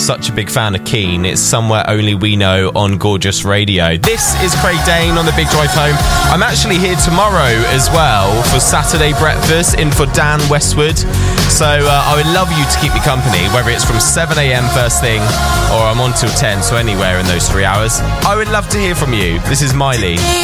such a big fan of Keane. It's Somewhere Only We Know on Gorgeous Radio. This is Craig Dane on the Big Drive Home. I'm actually here tomorrow as well for Saturday breakfast in for Dan Westwood. So I would love you to keep me company, whether it's from 7 a.m. first thing or I'm on till 10, so anywhere in those 3 hours. I would love to hear from you. This is Miley.